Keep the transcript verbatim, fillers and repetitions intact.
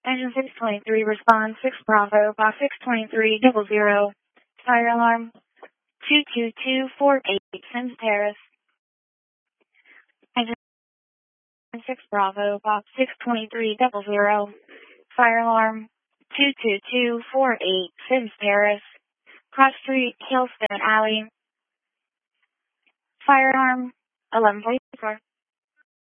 Engine six twenty-three, respond six Bravo, box six twenty-three, double zero. Fire alarm two two two four eight, Sims Terrace. Engine six Bravo, box six twenty-three, double zero. Fire alarm two two two four eight, Sims Terrace. Cross Street, Hillstone Alley. Fire alarm eleven forty-four.